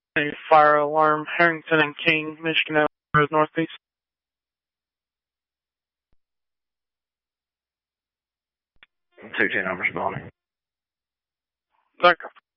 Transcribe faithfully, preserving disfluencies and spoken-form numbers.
A fire alarm, Harrington and King, Michigan Avenue Northeast. two ten, I'm responding. Backup.